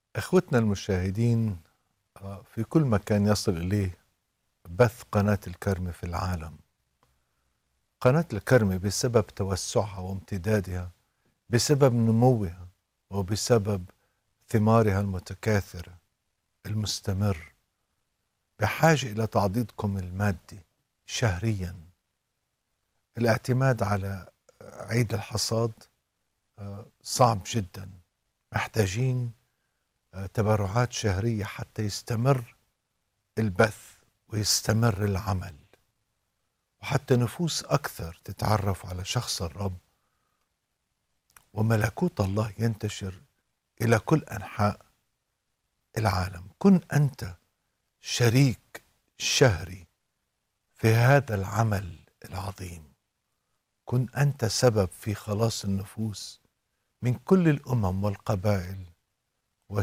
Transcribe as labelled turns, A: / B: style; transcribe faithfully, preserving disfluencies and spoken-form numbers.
A: إخوتنا المشاهدين، آه، في كل مكان يصل إليه بث قناة الكرم في العالم. قناة الكرم بسبب توسعها وامتدادها، بسبب نموها، وبسبب ثمارها المتكاثرة المستمر، بحاجة إلى تعضيدكم المادي شهريا. الاعتماد على عيد الحصاد آه، صعب جدا. محتاجين آه، تبرعات شهرية حتى يستمر البث ويستمر العمل، وحتى نفوس أكثر تتعرف على شخص الرب، وملكوت الله ينتشر إلى كل أنحاء العالم. كن أنت شريك شهري في هذا العمل العظيم. كن أنت سبب في خلاص النفوس من كل الأمم والقبائل